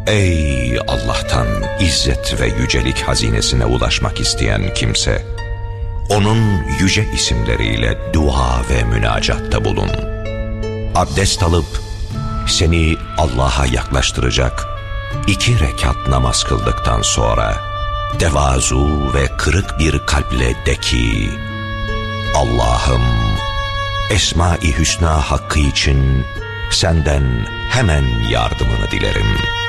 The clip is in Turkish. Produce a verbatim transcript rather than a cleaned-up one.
Ey Allah'tan izzet ve yücelik hazinesine ulaşmak isteyen kimse, onun yüce isimleriyle dua ve münacatta bulun. Abdest alıp seni Allah'a yaklaştıracak iki rekat namaz kıldıktan sonra tevazu ve kırık bir kalple de ki: Allah'ım, Esma-i Hüsna hakkı için senden hemen yardımını dilerim.